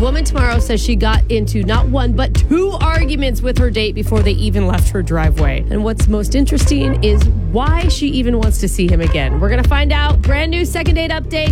woman tomorrow says she got into not one, but 2 arguments with her date before they even left her driveway. And what's most interesting is why she even wants to see him again. We're going to find out. Brand new second date update